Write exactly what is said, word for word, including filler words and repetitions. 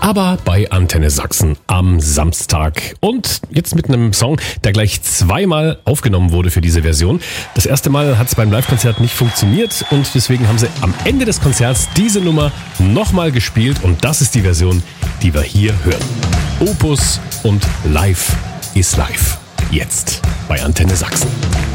aber bei Antenne Sachsen am Samstag. Und jetzt mit einem Song, der gleich zweimal aufgenommen wurde für diese Version. Das erste Mal hat es beim Live-Konzert nicht funktioniert und deswegen haben sie am Ende des Konzerts diese Nummer nochmal gespielt und das ist die Version, die wir hier hören. Opus und Live ist live. Jetzt bei Antenne Sachsen.